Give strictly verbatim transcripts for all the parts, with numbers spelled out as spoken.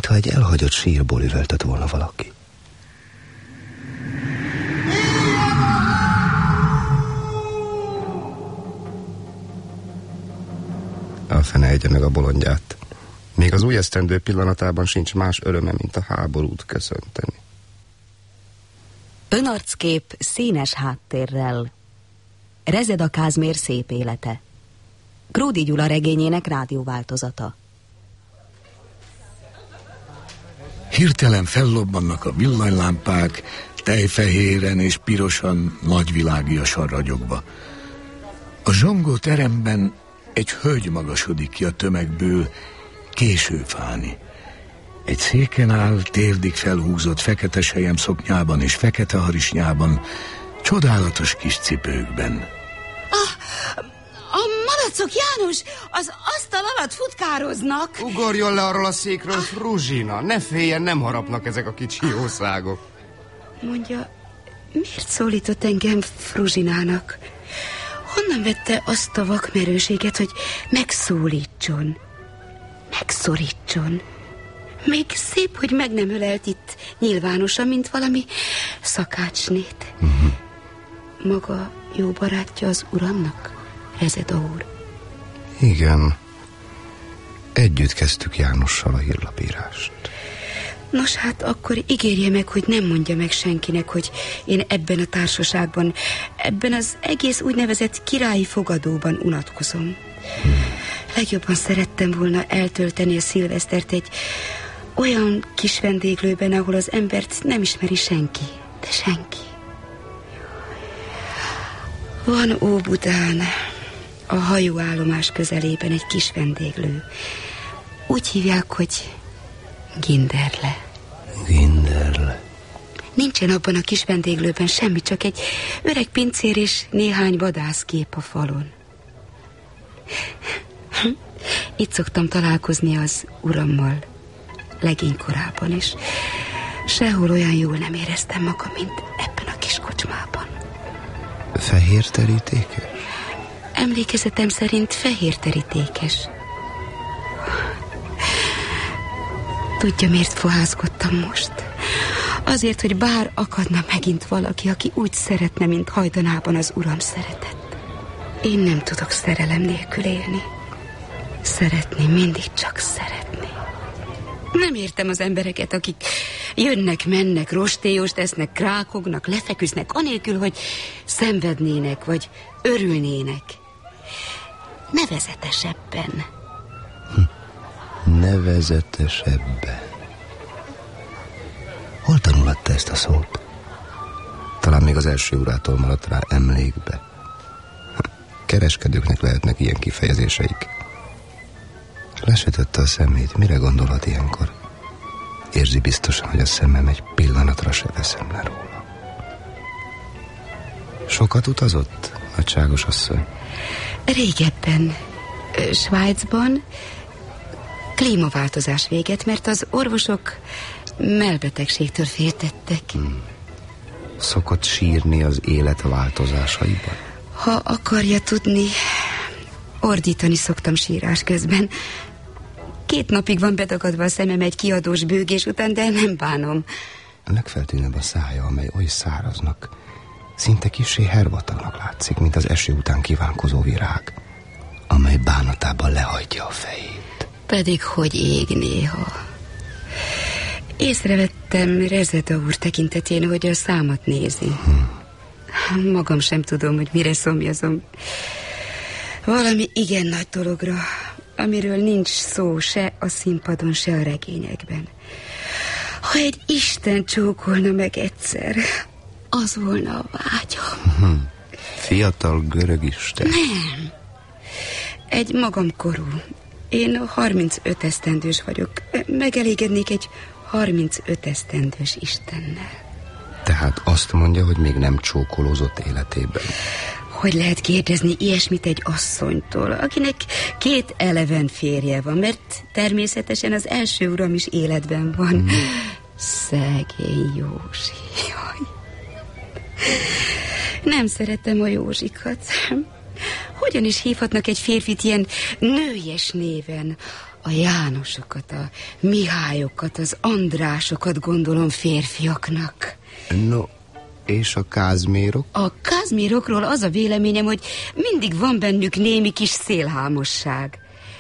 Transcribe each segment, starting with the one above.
mintha egy elhagyott sírból üvöltött volna valaki. A fene egye meg a bolondját. Még az új esztendő pillanatában sincs más öröme, mint a háborút köszönteni. Önarckép színes háttérrel. Rezeda Kázmér szép élete. Kródi Gyula regényének rádióváltozata. Hirtelen fellobbannak a villanylámpák, tejfehéren és pirosan, nagyvilágiasan ragyogva. A zsongó teremben egy hölgy magasodik ki a tömegből, Későfáni. Egy széken áll, térdig felhúzott fekete sejem szoknyában és fekete harisnyában, csodálatos kis cipőkben. Ah, a malacok, János, az asztal alatt futkároznak. Ugorjon le arról a székről, Fruzsina. Ne féljen, nem harapnak ezek a kicsi jószágok. Mondja, miért szólított engem Fruzsinának? Honnan vette azt a vakmerőséget, hogy megszólítson, megszorítson? Még szép, hogy meg nem ölelt itt nyilvánosan, mint valami szakácsnét. Uh-huh. Maga jó barátja az uramnak, Rezeda úr? Igen. Együtt kezdtük Jánossal a hírlapírást. Nos, hát akkor ígérje meg, hogy nem mondja meg senkinek, hogy én ebben a társaságban, ebben az egész úgynevezett királyi fogadóban unatkozom. Hmm. Legjobban szerettem volna eltölteni a szilvesztert egy olyan kis vendéglőben, ahol az embert nem ismeri senki, de senki. Van Óbudán, a hajóállomás közelében egy kis vendéglő. Úgy hívják, hogy Ginderle. Ginderle. Nincsen abban a kis vendéglőben semmi, csak egy öreg pincér és néhány vadászkép a falon. Itt szoktam találkozni az urammal legénykorában, és sehol olyan jól nem éreztem magam, mint ebben a kis kocsmában. Fehér terítékes? Emlékezetem szerint fehér terítékes. Tudja, miért fohászkodtam most? Azért, hogy bár akadna megint valaki, aki úgy szeretne, mint hajdanában az uram szeretett. Én nem tudok szerelem nélkül élni. Szeretni, mindig csak szeretni. Nem értem az embereket, akik jönnek, mennek, rostélyóst esznek, krákognak, lefeküsznek, anélkül, hogy szenvednének, vagy örülnének. Nevezetesebben. Hm. Nevezetesebben. Hol tanulatta ezt a szót? Talán még az első órától maradt rá emlékbe. Kereskedőknek lehetnek ilyen kifejezéseik. Lesütötte a szemét. Mire gondolhat ilyenkor? Érzi biztosan, hogy a szemem egy pillanatra se veszem le róla. Sokat utazott, nagyságos asszony? Régebben, Svájcban klímaváltozás véget, mert az orvosok mellbetegségtől féltettek. Hmm. Szokott sírni az élet változásaiban? Ha akarja tudni, ordítani szoktam sírás közben. Két napig van bedagadva a szemem egy kiadós bőgés után, de nem bánom. A legfeltűnőbb a szája, amely oly száraznak, szinte kissé hervadtagnak látszik, mint az eső után kívánkozó virág, amely bánatában lehajtja a fejét. Pedig hogy ég néha. Észrevettem Rezeda úr tekintetén, hogy a számat nézi. Hmm. Magam sem tudom, hogy mire szomjazom. Valami igen nagy dologra, amiről nincs szó se a színpadon, se a regényekben. Ha egy Isten csókolna meg egyszer, az volna a vágyam. Hmm. Fiatal görög isten? Nem. Egy magamkorú. Én harmincöt esztendős vagyok. Megelégednék egy harmincöt esztendős istennel. Tehát azt mondja, hogy még nem csókolózott életében? Hogy lehet kérdezni ilyesmit egy asszonytól, akinek két eleven férje van, mert természetesen az első uram is életben van. Hmm. Szegény Józsi. Jaj. Nem szeretem a Józsikat. Hogyan is hívhatnak egy férfit ilyen nőies néven? A Jánosokat, a Mihályokat, az Andrásokat gondolom férfiaknak. No, és a Kázmérok? A Kázmérokról az a véleményem, hogy mindig van bennük némi kis szélhámosság.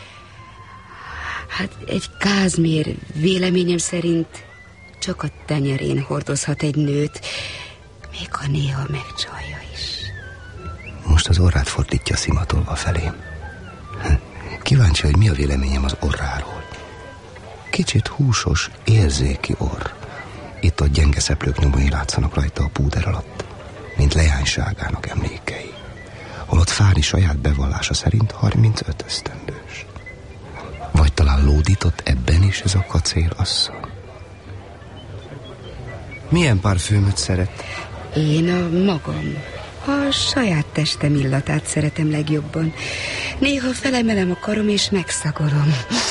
Hát egy Kázmér véleményem szerint csak a tenyerén hordozhat egy nőt, még ha néha megcsalja is. Most az orrát fordítja szimatolva felém. Kíváncsi, hogy mi a véleményem az orráról. Kicsit húsos, érzéki orr. Itt-ott gyenge szeplők nyomai látszanak rajta a púder alatt, mint leányságának emlékei. Holott Fáni saját bevallása szerint harmincöt esztendős. Vagy talán lódított ebben is ez a kacér asszony. Milyen parfümöt szeret? Én a magam. A saját testem illatát szeretem legjobban. Néha felemelem a karom és megszagolom.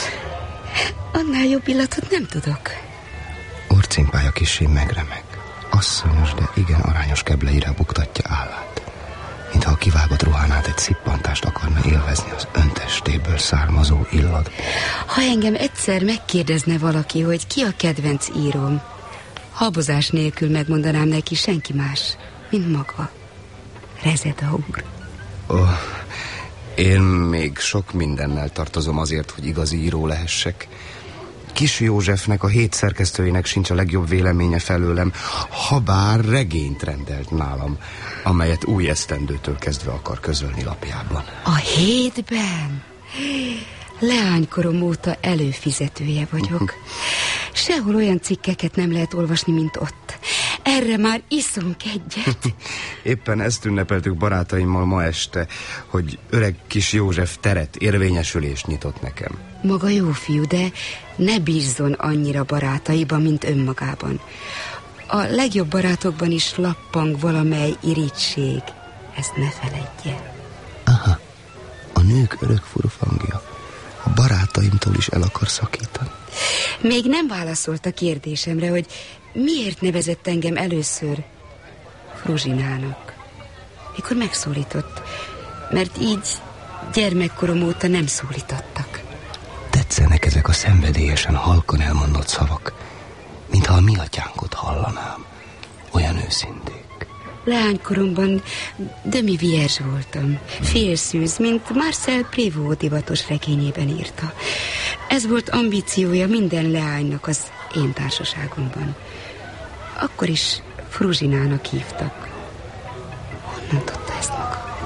Annál jobb illatot nem tudok. Orcimpája kissé megremeg. Asszonyos, de igen arányos kebleire buktatja állát. Mintha a kivágott ruhán át egy szippantást akarna élvezni az öntestéből származó illat. Ha engem egyszer megkérdezne valaki, hogy ki a kedvenc íróm, habozás nélkül megmondanám neki senki más, mint maga. Rezeda úr. Oh, én még sok mindennel tartozom azért, hogy igazi író lehessek. Kis Józsefnek, a hét szerkesztőjének sincs a legjobb véleménye felőlem, habár regényt rendelt nálam, amelyet új esztendőtől kezdve akar közölni lapjában. A hétben? Leánykorom óta előfizetője vagyok. Sehol olyan cikkeket nem lehet olvasni, mint ott. Erre már iszunk egyet. Éppen ezt ünnepeltük barátaimmal ma este, hogy öreg kis József teret, érvényesülést nyitott nekem. Maga jó fiú, de ne bízzon annyira barátaiban, mint önmagában. A legjobb barátokban is lappang valamely irigység. Ezt ne feledje. Aha, a nők örök furfangja. A barátaimtól is el akar szakítani. Még nem válaszolt a kérdésemre, hogy miért nevezett engem először Fruzsinának, mikor megszólított, mert így gyermekkorom óta nem szólítottak. Tetszenek ezek a szenvedélyesen halkan elmondott szavak, mintha a mi atyánkot hallanám. Olyan őszinték. Leánykoromban demi vierge voltam, félszűz, mint Marcel Prévost divatos regényében írta. Ez volt ambíciója minden leánynak az én társaságomban. Akkor is Fruzsinának hívtak. Honnan tudta ezt maga?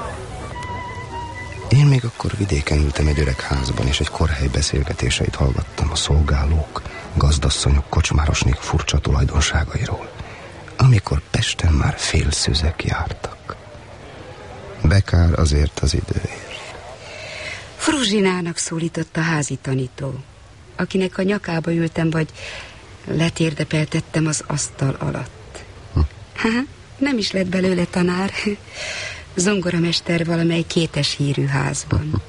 Én még akkor vidéken ültem egy öreg házban, és egy korhely beszélgetéseit hallgattam a szolgálók, gazdasszonyok, kocsmárosnék furcsa tulajdonságairól, amikor Pesten már félszűzek jártak. Bekár azért az időért. Fruzsinának szólított a házi tanító, akinek a nyakába ültem, vagy letérdepeltettem az asztal alatt. Hm. Ha, nem is lett belőle tanár. Zongoramester valamely kétes hírű házban.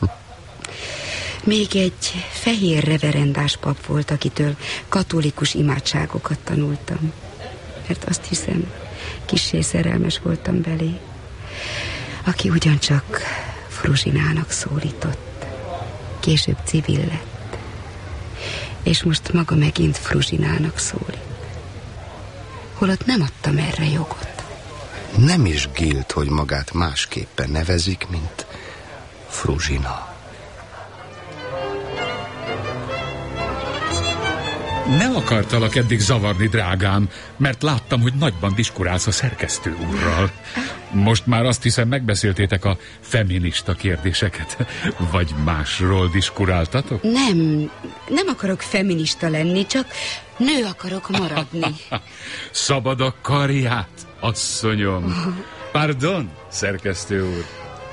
Még egy fehér reverendás pap volt, akitől katolikus imádságokat tanultam. Mert azt hiszem, kissé szerelmes voltam belé, aki ugyancsak Fruzsinának szólított. Később civil lett. És most maga megint Fruzsinának szólít. Holott nem adtam erre jogot. Nem is gilt, hogy magát másképpen nevezik, mint Fruzsina. Ne akartalak eddig zavarni, drágám, mert láttam, hogy nagyban diskurálsz a szerkesztő úrral. Most már azt hiszem, megbeszéltétek a feminista kérdéseket. Vagy másról diskuráltatok? Nem, nem akarok feminista lenni, csak nő akarok maradni. Szabad a karját, asszonyom. Pardon, szerkesztő úr.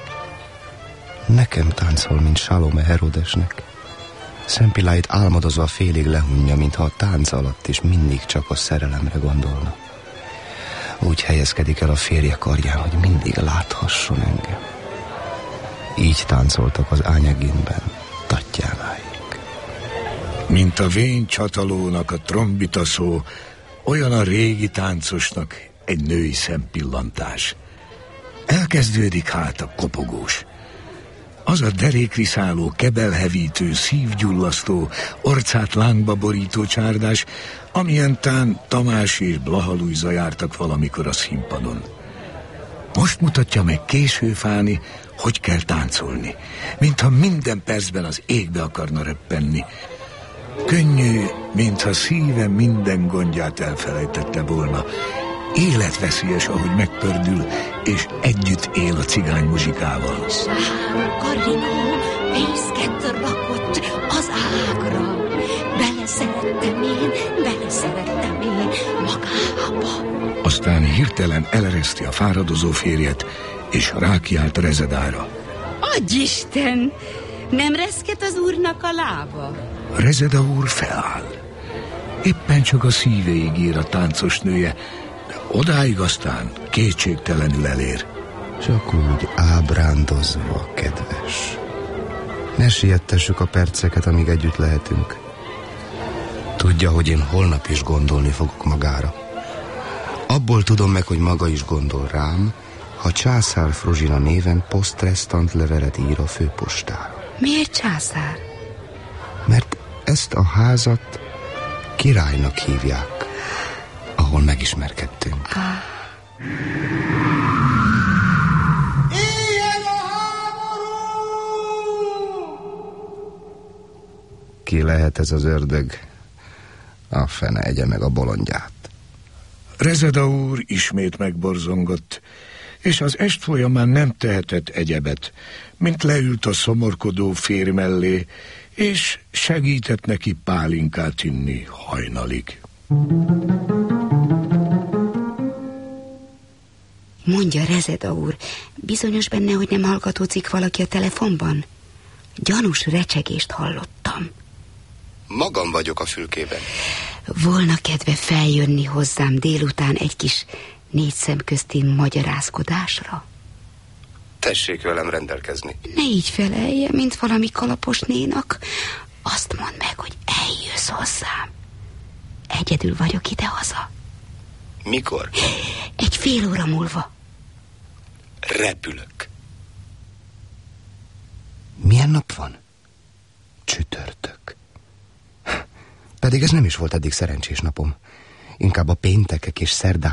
Nekem táncol, mint Salome Herodesnek. Szempiláit álmodozva félig lehunja, mintha a tánc alatt is mindig csak a szerelemre gondolna. Úgy helyezkedik el a férje karján, hogy mindig láthasson engem. Így táncoltak az Ányeginben, Tatjánáig. Mint a vén csatalónak a trombita szó, olyan a régi táncosnak egy női szempillantás. Elkezdődik hát a kopogós. Az a derékri szálló, kebelhevítő, szívgyullasztó, orcát lángba borító csárdás, amilyen tán Tamás és Blaha Lujza jártak valamikor a színpadon. Most mutatja meg Későfáni, hogy kell táncolni, mintha minden percben az égbe akarna röppenni. Könnyű, mintha szíve minden gondját elfelejtette volna. Életveszélyes, ahogy megpördül, és együtt él a cigány muzsikával. Sám, Karikó, fészket rakott az ágra. Beleszerettem én, beleszerettem én magába. Aztán hirtelen elereszti a fáradozó férjet, és rákiált Rezedára. Adj Isten! Nem reszket az úrnak a lába? Rezeda úr feláll. Éppen csak a szívéig ír a táncos nője, de odáig aztán kétségtelenül elér. Csak úgy ábrándozva, kedves. Ne siettessük a perceket, amíg együtt lehetünk. Tudja, hogy én holnap is gondolni fogok magára. Abból tudom meg, hogy maga is gondol rám, ha Császár Fruzsina néven posztrestant levelet ír a főpostára. Miért császár? Mert ezt a házat királynak hívják, ahol megismerkedtünk. Ah. Éljen a háború! Ki lehet ez az ördög? A fene egye meg a bolondját. Rezeda úr ismét megborzongott, és az est folyamán nem tehetett egyebet, mint leült a szomorkodó férj mellé, és segített neki pálinkát inni hajnalig. Mondja, Rezeda úr, bizonyos benne, hogy nem hallgatózik valaki a telefonban? Gyanús recsegést hallottam. Magam vagyok a fülkében. Volna kedve feljönni hozzám délután egy kis négy szem közti magyarázkodásra? Tessék velem rendelkezni. Ne így felelje, mint valami kalapos nénak. Azt mondd meg, hogy eljössz hozzám. Egyedül vagyok idehaza. Mikor? Egy fél óra múlva. Repülök. Milyen nap van? Csütörtök. Pedig ez nem is volt eddig szerencsés napom. Inkább a péntekek és szerdák